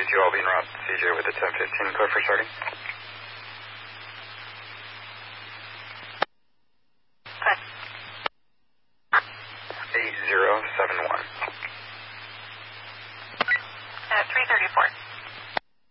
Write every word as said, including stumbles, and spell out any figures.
forty-two, I'll be en route. C J with the ten fifteen code for starting. eight zero seven one.